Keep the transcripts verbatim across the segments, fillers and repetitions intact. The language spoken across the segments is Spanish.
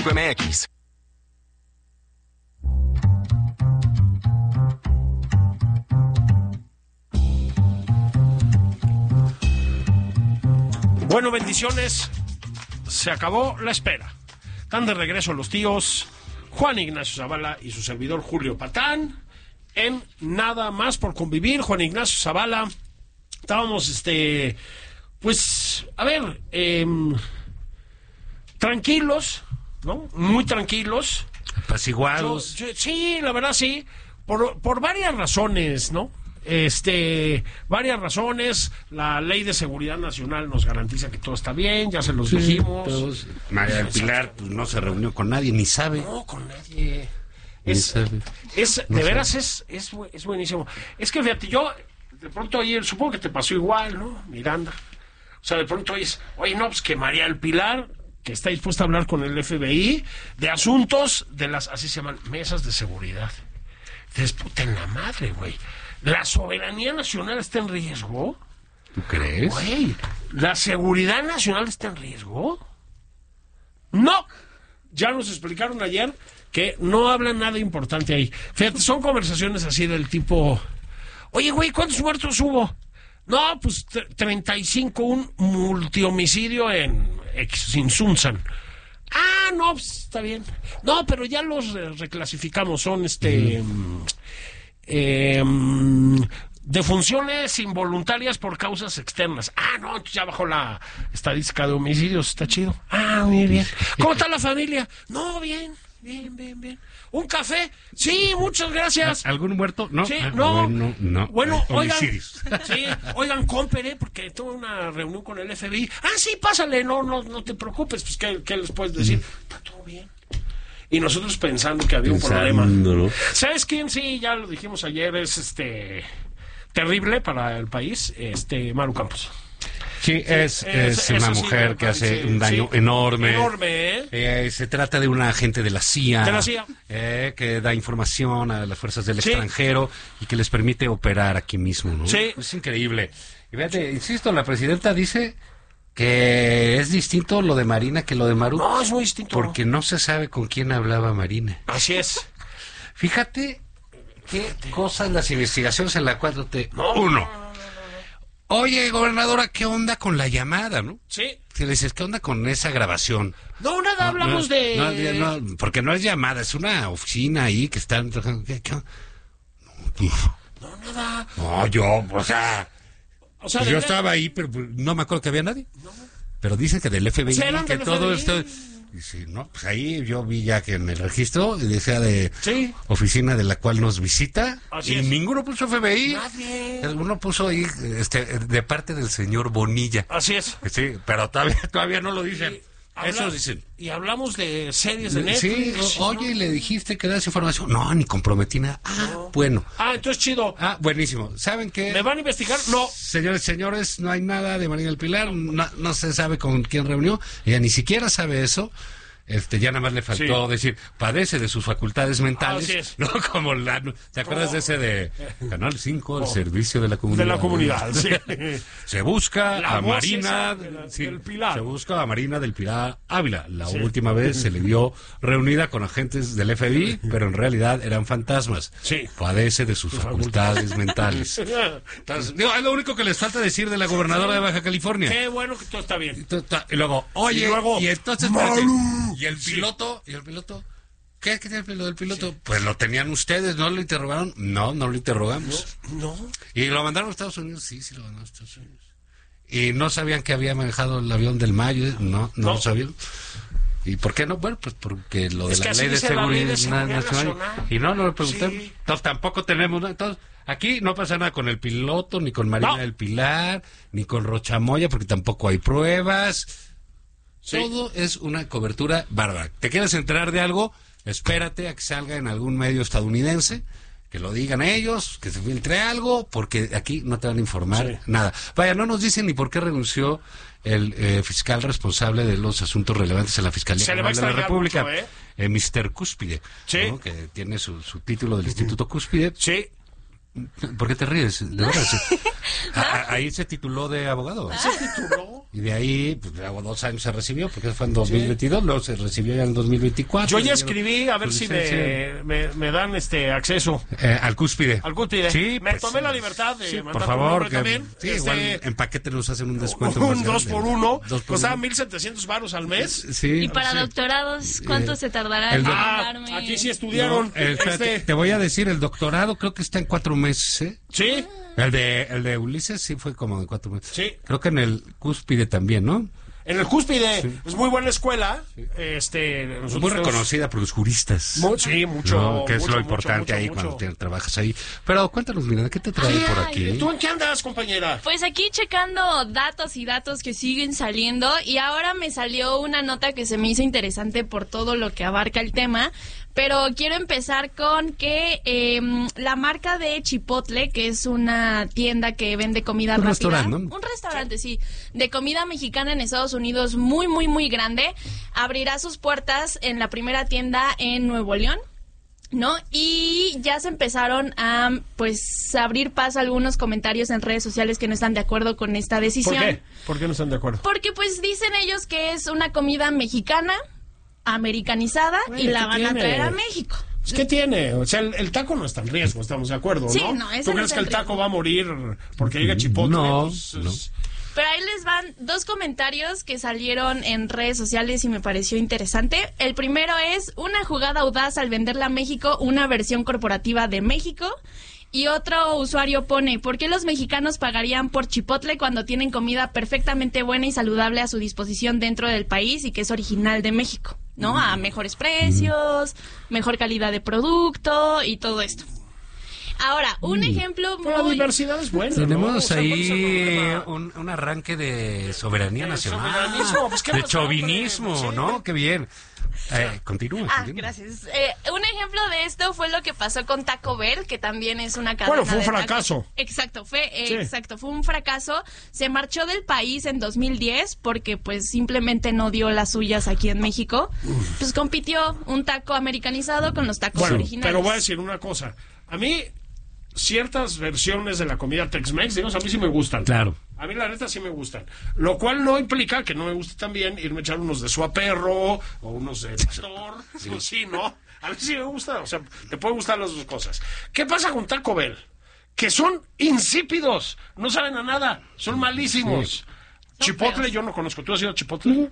punto m x. Bueno, bendiciones. Se acabó la espera. Están de regreso los tíos Juan Ignacio Zavala y su servidor Julio Patán en Nada Más por Convivir. Juan Ignacio Zavala, estábamos, este, pues, a ver, eh, tranquilos, ¿no? Muy tranquilos. Apaciguados. Yo, yo, sí, la verdad sí, por, por varias razones, ¿no? Este, varias razones. La Ley de Seguridad Nacional nos garantiza que todo está bien, ya se los Sí, dijimos. todos. María del Pilar pues, no se reunió con nadie, ni sabe. No, con nadie. Ni Es, sabe. es No de sabe. veras, es, es, bu- es buenísimo. Es que fíjate, yo, de pronto ayer, supongo que te pasó igual, ¿no, Miranda? O sea, de pronto oyes, oye, no, pues que María del Pilar, que está dispuesta a hablar con el F B I de asuntos de las, así se llaman, mesas de seguridad. Dices, puta en la madre, güey. ¿La soberanía nacional está en riesgo? ¿Tú crees? Güey, ¿la seguridad nacional está en riesgo? No. Ya nos explicaron ayer que no hablan nada importante ahí. Fíjate, son conversaciones así del tipo, oye, güey, ¿cuántos muertos hubo? No, pues tre- treinta y cinco, un multihomicidio en Exinsunzan. Ah, no, pues está bien. No, pero ya los eh, reclasificamos, son este... mm, eh, mm, defunciones involuntarias por causas externas. Ah, no, ya bajó la estadística de homicidios, está chido. Ah, muy bien. ¿Cómo está la familia? No, bien, bien, bien, bien. ¿Un café? Sí, muchas gracias. ¿Algún muerto? No. Sí, Ah, no. Bueno, no. Bueno, Eh, oigan, homicidios. sí, oigan, compere, porque tuve una reunión con el F B I. Ah, sí, pásale, no, no, no te preocupes, pues, ¿qué, qué les puedes decir? Está todo bien. Y nosotros pensando que había un problema. Pensándolo. ¿Sabes quién? Sí, ya lo dijimos ayer, es este terrible para el país, este Maru Campos. Sí, es, es, es- una eso sí mujer me que hace parece, un daño sí. enorme. Enorme, ¿eh? Eh, se trata de una agente de la C I A, De la C I A. eh, que da información a las fuerzas del Sí. extranjero y que les permite operar aquí mismo, ¿no? Sí. Es increíble. Y fíjate, insisto, la presidenta dice que es distinto lo de Marina que lo de Maru, No, es muy distinto. porque no se sabe con quién hablaba Marina. Así es. Fíjate qué cosas las investigaciones en la cuatro T. No, Uno. no, no, no, no. Oye, gobernadora, ¿qué onda con la llamada, no? Sí. Que le dices, ¿qué onda con esa grabación? No, nada, No, hablamos no, de... no, no, porque no es llamada, es una oficina ahí que están trabajando. ¿Qué, qué? No, nada. No, yo, o sea, O sea, pues de yo verdad- estaba ahí, pero pues, no me acuerdo que había nadie. Pero dicen que del F B I, O sea, eran que del todo F B I. esto... Y sí, no, pues ahí yo vi ya que en el registro decía de Sí. oficina de la cual nos visita, Así y es. ninguno puso F B I. Nadie. Uno puso ahí este, de parte del señor Bonilla. Así es. Sí, pero todavía, todavía no lo dicen. Y habla- Eso dicen. Y hablamos de series de Sí, Netflix. o- oye, le dijiste que das información. No, ni comprometí nada. Ah, bueno. Ah, entonces chido. Ah, buenísimo. ¿Saben qué? ¿Me van a investigar? No. Señores, señores, no hay nada de María del Pilar, no, no se sabe con quién reunió, ella ni siquiera sabe eso. Este, ya nada más le faltó Sí. decir, padece de sus facultades mentales, Así es. no como la, ¿te acuerdas Como- de ese de Canal cinco, el servicio de la comunidad? De la comunidad, sí. Se busca La a voz Marina esa de la- sí, del Pilar. Se busca a Marina del Pilar Ávila. La Sí. última vez se le vio reunida con agentes del F B I, pero en realidad eran fantasmas. Sí. Padece de sus facultades mentales. Entonces, digo, es lo único que les falta decir de la gobernadora de Baja California. Qué bueno que todo está bien. Y luego, oye, Y y, luego, entonces, Maru. espérate, y el piloto, y el piloto, ¿qué, qué tiene lo del piloto? Pues lo tenían ustedes, ¿no lo interrogaron? No, no lo interrogamos. No. ¿Y lo mandaron a Estados Unidos? Sí, sí lo mandaron a Estados Unidos. ¿Y no sabían que había manejado el avión del Mayo? No, no, No. lo sabían. ¿Y por qué no? Bueno, pues porque lo de Es que la así ley de dice la ley seguridad, de seguridad nacional. nacional. Y no, no lo preguntamos. Sí. Entonces tampoco tenemos, ¿no? Entonces, aquí no pasa nada con el piloto, ni con Marina No. del Pilar, ni con Rochamoya, porque tampoco hay pruebas. Sí. Todo es una cobertura bárbara. ¿Te quieres enterar de algo? Espérate a que salga en algún medio estadounidense, que lo digan ellos, que se filtre algo, porque aquí no te van a informar Sí. nada. Vaya, no nos dicen ni por qué renunció el eh, fiscal responsable de los asuntos relevantes en la Fiscalía Se le va a General de la extrañar República, mucho, ¿eh? eh, mister Cúspide, Sí. ¿no? Que tiene su, su título del Instituto Cúspide. Sí. ¿Por qué te ríes? De verdad. A- a- ahí se tituló de abogado. ¿Se tituló? Y de ahí, pues, luego dos años se recibió, porque fue en dos mil veintidós, luego se recibió ya en dos mil veinticuatro. Yo ya escribí, a ver Su si licencia. me, me, me dan este acceso Eh, al cúspide. al cúspide. Sí, me pues, tomé la libertad de sí, mandar por tu favor, nombre que, también. sí, Este, igual en paquete nos hacen un descuento un más dos grande, por ¿no? uno, Dos por costaba uno. mil setecientos varos al mes. Sí. Y para Sí. doctorados, ¿cuánto Eh, se tardará el en doc- Ah, mandarme? aquí sí estudiaron. No, eh, espérate, este, te voy a decir, el doctorado creo que está en cuatro meses, ¿eh? sí, El de, el de Ulises sí fue como de cuatro meses. Sí. Creo que en el cúspide también, ¿no? en el cúspide. Es muy buena escuela. Este, Es nosotros muy tenemos- reconocida por los juristas. Mu- sí, mucho. ¿No? Que es mucho, lo mucho, importante mucho, ahí mucho. cuando te- trabajas ahí. Pero cuéntanos, mira, ¿qué te trae por aquí? ¿Tú en qué andas, compañera? Pues aquí checando datos y datos que siguen saliendo y ahora me salió una nota que se me hizo interesante por todo lo que abarca el tema, pero quiero empezar con que eh, la marca de Chipotle, que es una tienda que vende comida Un rápida, restaurante, ¿no? un restaurante, sí, de comida mexicana en Estados Unidos muy, muy, muy grande, abrirá sus puertas en la primera tienda en Nuevo León. ¿No? Y ya se empezaron a, pues, abrir paso algunos comentarios en redes sociales que no están de acuerdo con esta ¿Por decisión. qué? ¿Por qué no están de acuerdo? Porque, pues, dicen ellos que es una comida mexicana, americanizada, Bueno, y la ¿qué van tiene? a traer a México. Pues, ¿qué tiene? O sea, el, el taco no está en riesgo, estamos de acuerdo, Sí, ¿no? no, ese ¿Tú no crees está que en el taco riesgo. va a morir porque llega Chipotle? No, Pues, no. es- Pero ahí les van dos comentarios que salieron en redes sociales y me pareció interesante. El primero es una jugada audaz al venderle a México una versión corporativa de México. Y otro usuario pone, ¿por qué los mexicanos pagarían por Chipotle cuando tienen comida perfectamente buena y saludable a su disposición dentro del país y que es original de México? ¿No? A mejores precios, mejor calidad de producto y todo esto. Ahora, un ejemplo Pero la muy... diversidad es buena, ¿no? Tenemos O sea, ¿cuál es el ahí problema? un, un arranque de soberanía De nacional. soberanismo, pues, ¿qué de pasó, chauvinismo, hombre? Pues, sí. ¿no? Qué bien. Eh, continúa. Ah, continúa. gracias. Eh, un ejemplo de esto fue lo que pasó con Taco Bell, que también es una cadena Bueno, fue un de tacos. fracaso. Exacto, fue eh, Sí. exacto, fue un fracaso. Se marchó del país en dos mil diez porque pues simplemente no dio las suyas aquí en México. Pues compitió un taco americanizado con los tacos Bueno, originales. pero voy a decir una cosa. A mí, ciertas versiones de la comida Tex-Mex, digamos, a mí sí me gustan. Claro. A mí la neta sí me gustan. Lo cual no implica que no me guste también irme a echar unos de suaperro o unos de pastor. Sí, sí, ¿no? A mí sí me gusta. O sea, te pueden gustar las dos cosas. ¿Qué pasa con Taco Bell? Que son insípidos. No saben a nada. Son malísimos. Chipotle feos. yo no conozco. ¿Tú has ido a Chipotle?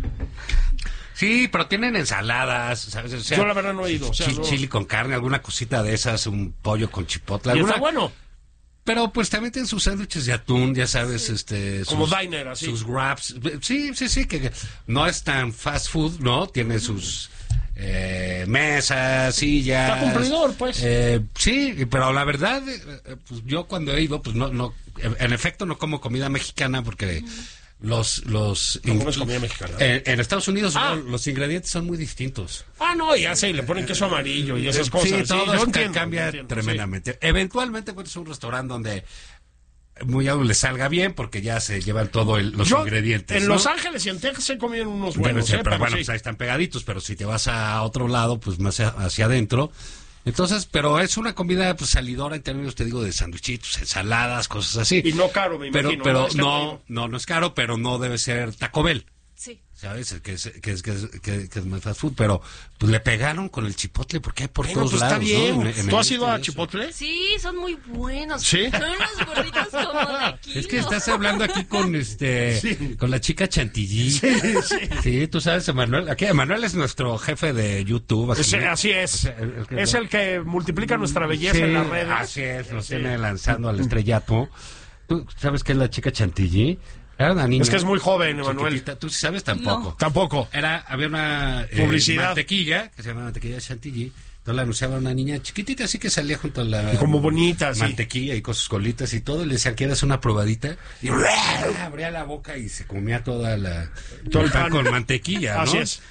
Sí, pero tienen ensaladas, ¿sabes? O sea, Yo la verdad no he ido, o sea, chi- no- chili con carne, alguna cosita de esas, un pollo con chipotle. Y alguna- está bueno. Pero pues también tienen sus sándwiches de atún, ya sabes, este... Como sus, diner, así. Sus wraps. Sí, sí, sí, que que no es tan fast food, ¿no? Tiene sus eh, mesas, sillas... Está cumplidor, pues. Eh, sí, pero la verdad, eh, eh, pues yo cuando he ido, pues no, no, en efecto no como comida mexicana porque... Los, los No comes comida mexicana. En, en Estados Unidos Ah. no, los ingredientes son muy distintos. Ah, no, ya sé, y le ponen queso amarillo y esas cosas. Sí, Sí, todo yo eso entiendo, cambia entiendo, tremendamente. Eventualmente encuentras un restaurante donde muy algo le salga bien porque ya se llevan todos los Yo, ingredientes. En ¿no? Los Ángeles y en Texas se comieron unos Debe buenos, ser, ¿eh? pero bueno, sí. pues ahí están pegaditos, pero si te vas a otro lado, pues más hacia, hacia adentro. Entonces, pero es una comida pues salidora en términos, te digo, de sandwichitos, ensaladas, cosas así. Y no caro, me pero, imagino. pero Es que no no, digo. no, no es caro, pero no debe ser Taco Bell. Sí. ¿Sabes? Que es, que es, que es, que, que es más fast food, pero pues le pegaron con el chipotle porque hay por Bueno, todos pues lados, está bien. ¿no? En- en ¿Tú el has ido este a y eso. Chipotle? Sí, son muy buenos. ¿Sí? Son unos gorditos como de kilo. Es que estás hablando aquí con este Sí. con la chica Chantilly. Sí, sí. Sí, tú sabes, Emanuel. Aquí Emanuel es nuestro jefe de YouTube. Es- así es. O sea, el- el que- Es el que multiplica nuestra belleza Sí, en las redes. así es, nos Sí. tiene lanzando al estrellato. ¿Tú sabes qué es la chica Chantilly? Era una niña. Es que es muy joven, Emanuel. chiquitita. Tú sí sabes tampoco. No. Tampoco. Era, había una eh, Publicidad. mantequilla que se llama mantequilla Chantilly. Entonces la anunciaba una niña chiquitita, así que salía junto a la... Y como bonita, sí. mantequilla y con sus colitas y todo. Y le decían que eras una probadita. Y abría la boca y se comía toda la... Todo el pan pan. con mantequilla, ¿no? Así es.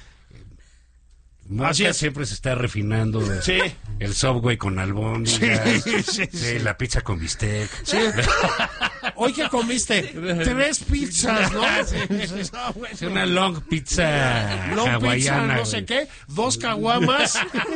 Marca Así es. siempre se está refinando. Sí. El Subway con albóndigas. Sí, sí, sí. Sí, la pizza con bistec. Sí. hoy que comiste tres pizzas, ¿no? Sí. Ah, bueno. Es una long pizza Long hawaiana. pizza, no güey. sé qué, dos caguamas.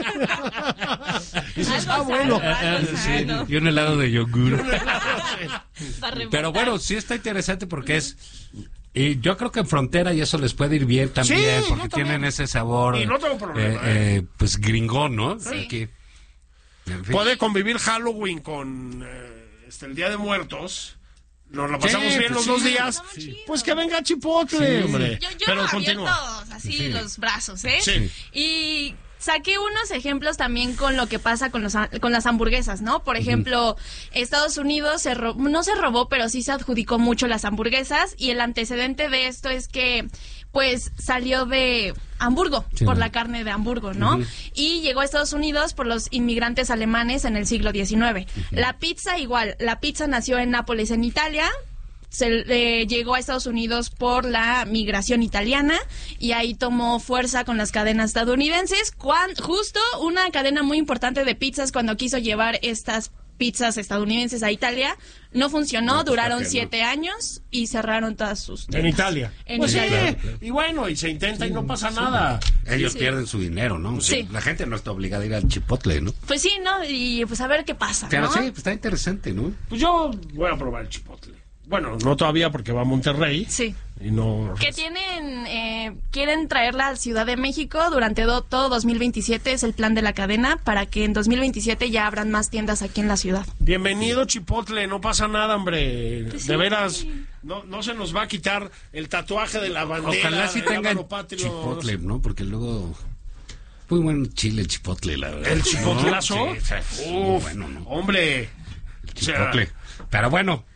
Dices, ah, Algo bueno. sano, algo Sí, sano. y un helado de yogur. Para rematar. Pero bueno, sí está interesante porque es... Y yo creo que en frontera y eso les puede ir bien también, Sí, porque yo también. tienen ese sabor... Y no tengo problema, eh, eh, pues gringón, ¿no? Sí. Aquí. En fin. Puede convivir Halloween con eh, este, el Día de Muertos. Nos lo pasamos Sí, bien pues los sí. dos días. Estamos chidos. Pues que venga Chipotle, Sí. hombre. Yo, yo Pero abierto continúa. así Sí. los brazos, ¿eh? Sí. Y saqué unos ejemplos también con lo que pasa con, los, con las hamburguesas, ¿no? Por ejemplo, Estados Unidos se ro- no se robó, pero sí se adjudicó mucho las hamburguesas y el antecedente de esto es que pues salió de Hamburgo, Sí. por la carne de Hamburgo, ¿no? Ujú. Y llegó a Estados Unidos por los inmigrantes alemanes en el siglo diecinueve. La pizza igual, la pizza nació en Nápoles, en Italia. Se eh, llegó a Estados Unidos por la migración italiana y ahí tomó fuerza con las cadenas estadounidenses. Cuan- justo una cadena muy importante de pizzas cuando quiso llevar estas pizzas estadounidenses a Italia, no funcionó, No, pues, duraron ¿para qué, no? siete años y cerraron todas sus En tiendas. Italia. En Pues Italia. sí, y bueno, y se intenta y no pasa nada. Ellos Sí. pierden su dinero, ¿no? O sea, Sí. La gente no está obligada a ir al Chipotle, ¿no? Pues sí, ¿no? Y pues a ver qué pasa, Pero ¿no? sí, pues está interesante, ¿no? Pues yo voy a probar el Chipotle. Bueno, no todavía porque va a Monterrey. Sí. Y no... Que tienen, eh, quieren traerla a Ciudad de México durante do- todo dos mil veintisiete, es el plan de la cadena, para que en dos mil veintisiete ya abran más tiendas aquí en la ciudad. Bienvenido Chipotle, no pasa nada, hombre. Pues De sí. veras, no, no se nos va a quitar el tatuaje de la bandera. Ojalá sí del tengan Álvaro Patrio. Chipotle, ¿no? Porque luego... Muy buen chile el Chipotle, la verdad. ¿El chipotlazo? ¿No? Sí, o sea, es muy Uf, bueno, ¿no? hombre. El O sea, Chipotle. Pero bueno,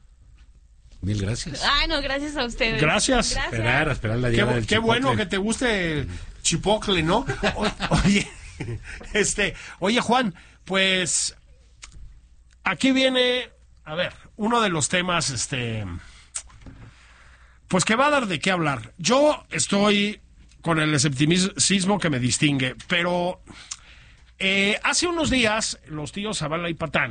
mil gracias. Ay, no, gracias a ustedes. Gracias. Esperar, a esperar la Qué, llegada bu- del qué Chipotle. bueno que te guste el Chipotle, ¿no? O- oye, este, oye Juan, pues aquí viene, a ver, uno de los temas, este, pues que va a dar de qué hablar. Yo estoy con el escepticismo que me distingue, pero eh, hace unos días los tíos Zavala y Patán,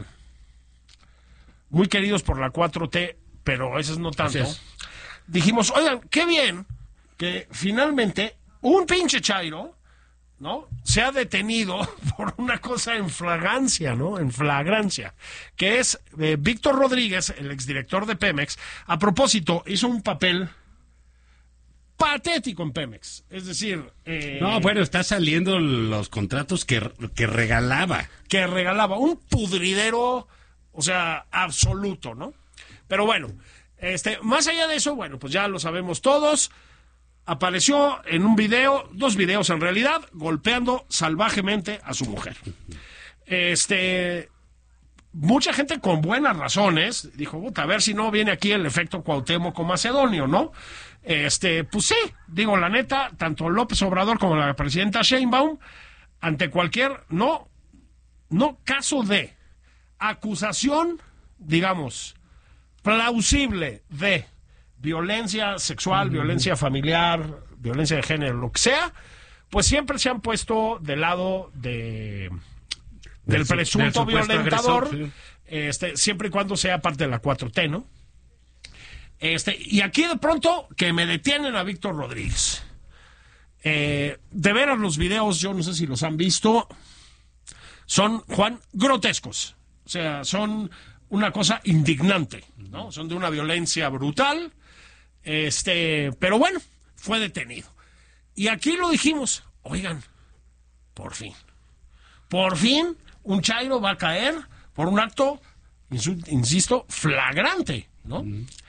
muy queridos por la cuatro T, pero esos no tanto, Así es. dijimos, oigan, qué bien que finalmente un pinche chairo, ¿no? Se ha detenido por una cosa en flagrancia, ¿no? En flagrancia, que es eh, Víctor Rodríguez, el exdirector de Pemex. A propósito, hizo un papel patético en Pemex. Es decir, eh, No, bueno, está saliendo los contratos que, que regalaba. que regalaba un pudridero, o sea, absoluto, ¿no? Pero bueno, este, más allá de eso, bueno, pues ya lo sabemos todos. Apareció en un video, dos videos en realidad, golpeando salvajemente a su mujer. Este, mucha gente con buenas razones dijo, puta, a ver si no viene aquí el efecto Cuauhtémoc Macedonio, ¿no? Este, pues sí, digo la neta, tanto López Obrador como la presidenta Sheinbaum, ante cualquier, no, no caso de acusación, digamos, plausible de violencia sexual, violencia familiar, violencia de género, lo que sea, pues siempre se han puesto del lado de del, Del su- presunto del supuesto violentador, agresor, sí. este, siempre y cuando sea parte de la cuatro T, ¿no? Este, y aquí de pronto que me detienen a Víctor Rodríguez. Eh, de veras los videos, yo no sé si los han visto, son, Juan, grotescos. O sea, son una cosa indignante, ¿no? Son de una violencia brutal. Este, pero bueno, fue detenido. Y aquí lo dijimos, oigan, por fin, por fin un chairo va a caer por un acto, insu- insisto, flagrante, ¿no?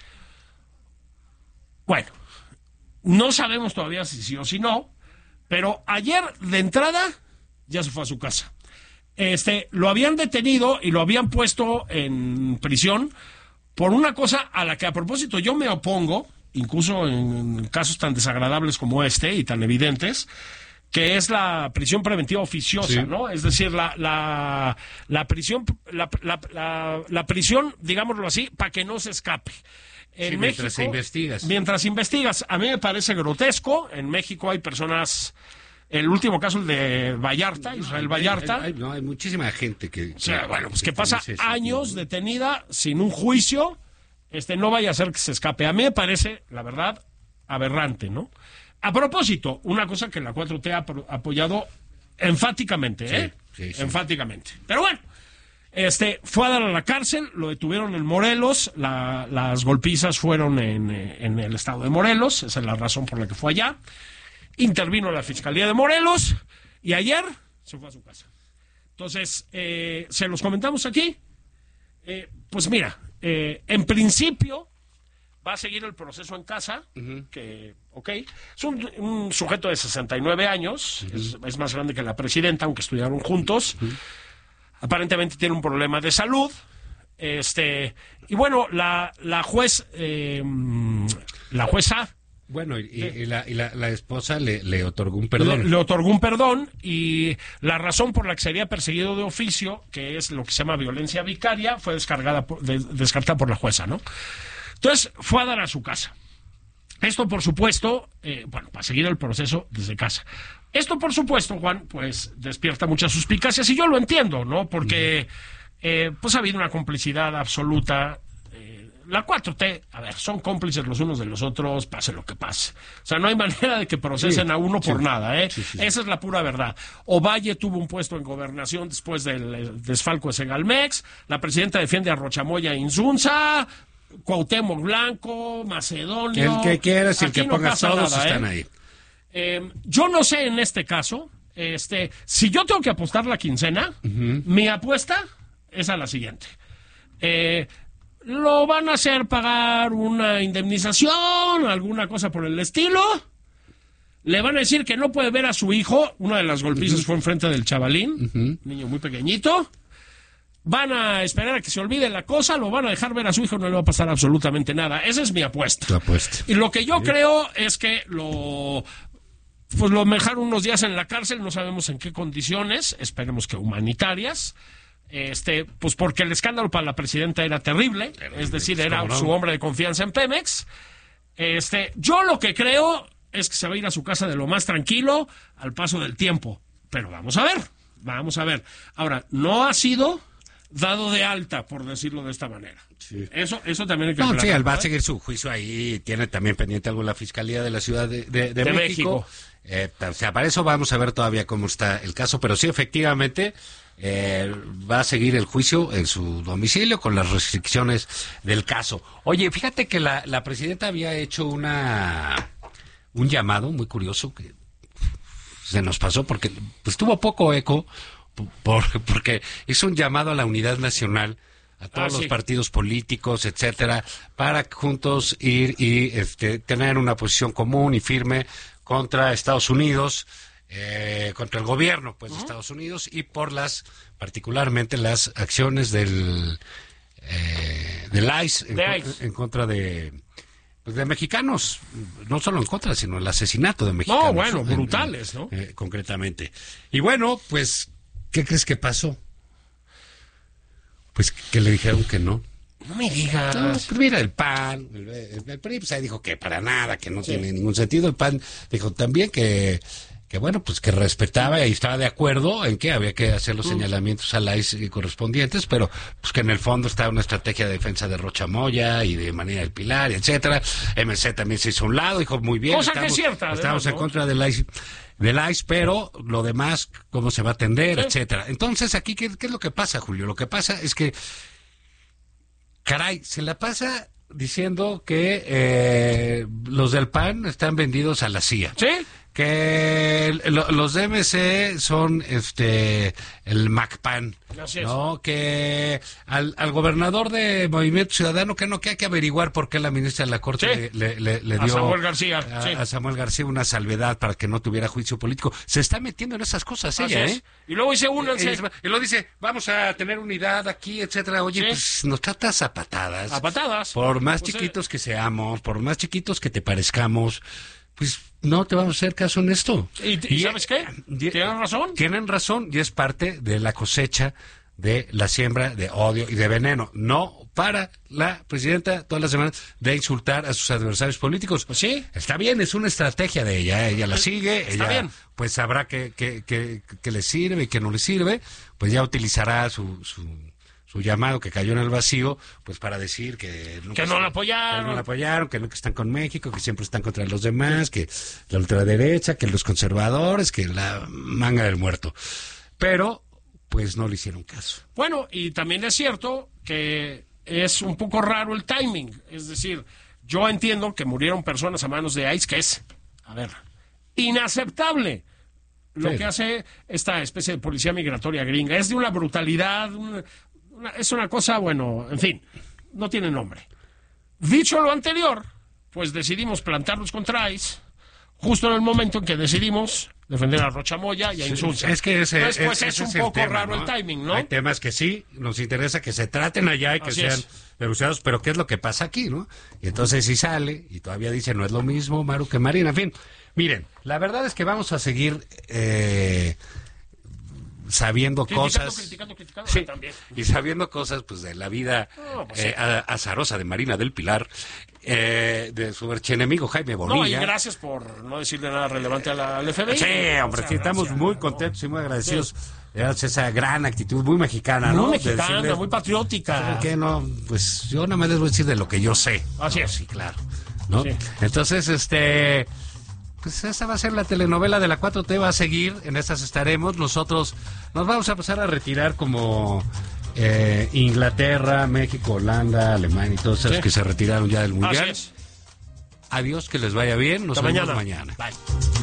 Bueno, no sabemos todavía si sí o si no, pero ayer de entrada ya se fue a su casa. Este, lo habían detenido y lo habían puesto en prisión por una cosa a la que a propósito yo me opongo, incluso en casos tan desagradables como este y tan evidentes, que es la prisión preventiva oficiosa, Sí. ¿no? Es decir, la, la, la prisión, la, la, la, la prisión, digámoslo así, para que no se escape. En Sí, mientras México, investigas. Mientras investigas. A mí me parece grotesco. En México hay personas. El último caso, el de Vallarta, Israel Vallarta. Hay, hay- no, hay muchísima gente que... O sea, bueno, pues que que pasa dice eso, años ¿no? detenida sin un juicio Este, no vaya a ser que se escape. A mí me parece, la verdad, aberrante, ¿no? A propósito, una cosa que la cuatro T ha pro- apoyado enfáticamente, ¿eh? Sí, sí, sí. Enfáticamente. Pero bueno, este, fue a dar a la cárcel, lo detuvieron en Morelos, la, las golpizas fueron en, eh, en el estado de Morelos, esa es la razón por la que fue allá. Intervino la Fiscalía de Morelos y ayer se fue a su casa. Entonces, eh, se los comentamos aquí. Eh, pues mira, eh, en principio va a seguir el proceso en casa, uh-huh. que, ok, es un, un sujeto de sesenta y nueve años, uh-huh. es, es más grande que la presidenta, aunque estudiaron juntos, uh-huh. aparentemente tiene un problema de salud, este, y bueno, la, la juez, eh, la jueza... Bueno, y, y, la, y la, la esposa le, le otorgó un perdón. Le, le otorgó un perdón y la razón por la que sería perseguido de oficio, que es lo que se llama violencia vicaria, fue descargada por, de, descartada por la jueza, ¿no? Entonces, fue a dar a su casa. Esto, por supuesto, eh, bueno, para seguir el proceso desde casa. Esto, por supuesto, Juan, pues despierta muchas suspicacias y yo lo entiendo, ¿no? Porque, eh, pues ha habido una complicidad absoluta. La cuatro T, a ver, son cómplices los unos de los otros, pase lo que pase. O sea, no hay manera de que procesen sí, a uno por sí, nada, ¿eh? Sí, sí, Esa es la pura verdad. Ovalle tuvo un puesto en gobernación después del desfalco de Segalmex, la presidenta defiende a Rochamoya e Insunza, Cuauhtémoc Blanco, Macedonio... El que quieras y el que no pongas todos nada, están ¿eh? ahí. Eh, yo no sé en este caso, este, si yo tengo que apostar la quincena, uh-huh. mi apuesta es a la siguiente. Eh... Lo van a hacer pagar una indemnización, alguna cosa por el estilo. Le van a decir que no puede ver a su hijo. Una de las golpizas uh-huh. fue enfrente del chavalín, uh-huh. niño muy pequeñito. Van a esperar a que se olvide la cosa, lo van a dejar ver a su hijo, no le va a pasar absolutamente nada. Esa es mi apuesta. Tu apuesta. Y lo que yo sí. creo es que lo... Pues lo dejaron unos días en la cárcel, no sabemos en qué condiciones, esperemos que humanitarias. Este, pues porque el escándalo para la presidenta era terrible, es decir, era su hombre de confianza en Pemex. Este, yo lo que creo es que se va a ir a su casa de lo más tranquilo al paso del tiempo. Pero vamos a ver, vamos a ver. Ahora, no ha sido dado de alta, por decirlo de esta manera. Sí. Eso, eso también hay que no, aclarar, sí, él va ¿eh? a seguir su juicio ahí, tiene también pendiente algo la Fiscalía de la Ciudad de, de, de, de México. México. Eh, o sea, para eso vamos a ver todavía cómo está el caso, pero sí, efectivamente... Eh, va a seguir el juicio en su domicilio con las restricciones del caso. Oye, fíjate que la, la presidenta había hecho una un llamado muy curioso que se nos pasó porque pues tuvo poco eco por, porque hizo un llamado a la unidad nacional a todos ah, los sí. partidos políticos, etcétera, para juntos ir y este, tener una posición común y firme contra Estados Unidos. Eh, contra el gobierno pues, uh-huh. de Estados Unidos y por las, particularmente las acciones del eh, del I C E, en, de I C E en contra de pues, de mexicanos, no solo en contra, sino el asesinato de mexicanos. No, bueno, brutales, en, ¿no? Eh, concretamente. Y bueno, pues, ¿qué crees que pasó? Pues que le dijeron que no. No me digas. No, pues mira, el P A N, el, el, el P R I, pues ahí dijo que para nada, que no sí. tiene ningún sentido. El P A N dijo también que que bueno, pues que respetaba y estaba de acuerdo en que había que hacer los mm. señalamientos a la I C E correspondientes, pero pues que en el fondo estaba una estrategia de defensa de Rochamoya y de María del Pilar, etcétera. M C también se hizo a un lado, dijo muy bien. Cosa estamos, que es cierta. Estamos además, en ¿no? contra del I C E, del I C E, pero lo demás, cómo se va a atender, sí. etcétera. Entonces, aquí, ¿qué, ¿qué es lo que pasa, Julio? Lo que pasa es que, caray, se la pasa diciendo que eh, los del P A N están vendidos a la C I A. ¿Sí? Que lo, los de M C son este el MacPan, ¿no? Que al, al gobernador de Movimiento Ciudadano que no que hay que averiguar por qué la ministra de la Corte sí. le, le, le dio a Samuel García, a, sí. a Samuel García una salvedad para que no tuviera juicio político. Se está metiendo en esas cosas Así ella, es. ¿eh? Y luego dice únanse. Y, y luego dice, vamos a tener unidad aquí, etcétera. Oye, sí. pues nos tratas a patadas. A patadas. Por más pues chiquitos eh. que seamos, por más chiquitos que te parezcamos, pues no te vamos a hacer caso en esto. ¿Y, y sabes qué? ¿Tienen razón? Tienen razón y es parte de la cosecha de la siembra de odio y de veneno. No para la presidenta todas las semanas de insultar a sus adversarios políticos. Pues sí. Está bien, es una estrategia de ella. Ella la sigue. Está ella, bien. Pues sabrá que, que, que, que le sirve y que no le sirve. Pues ya utilizará su... su su llamado que cayó en el vacío, pues para decir que que no la apoyaron, que no la apoyaron, que no que están con México, que siempre están contra los demás, que la ultraderecha, que los conservadores, que la manga del muerto. Pero pues no le hicieron caso. Bueno, y también es cierto que es un poco raro el timing, es decir, yo entiendo que murieron personas a manos de ICE, que es, a ver, inaceptable. Lo sí. que hace esta especie de policía migratoria gringa es de una brutalidad, una, una, es una cosa, bueno, en fin, no tiene nombre. Dicho lo anterior, pues decidimos plantarnos contra ICE justo en el momento en que decidimos defender a Rocha Moya y a Insulza. Es que ese, Entonces, pues es, es un es poco el tema, raro ¿no? el timing, ¿no? Hay temas que sí, nos interesa que se traten allá y que Así sean es. denunciados, pero ¿qué es lo que pasa aquí, no? Y entonces si sale, y todavía dice, no es lo mismo, Maru, que Marina, en fin. Miren, la verdad es que vamos a seguir eh, sabiendo Criticando, cosas... criticando, criticando, Sí, también. y sabiendo cosas pues de la vida No, pues, eh, sí. a- azarosa de Marina del Pilar, eh, de su archienemigo Jaime Bonilla. No, y gracias por no decirle nada relevante a la, al F B I. Sí, hombre, O sea, sí, estamos gracias, muy ¿no? contentos y muy agradecidos. de esa gran actitud, muy mexicana, ¿no? Muy De mexicana, decirles, muy patriótica. ¿saben qué? No, pues yo nada más les voy a decir de lo que yo sé. Así es. Sí, claro. ¿No? Sí. Entonces, este... pues esa va a ser la telenovela de la cuatro T, va a seguir, en estas estaremos. Nosotros nos vamos a pasar a retirar como eh, Inglaterra, México, Holanda, Alemania y todos esos Sí. que se retiraron ya del Mundial. Así es. Adiós, que les vaya bien, nos Hasta vemos mañana. mañana. Bye.